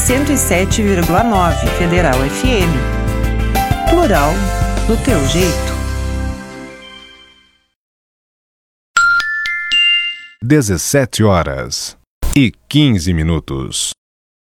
107,9 Federal FM. Plural do teu jeito. 17h15.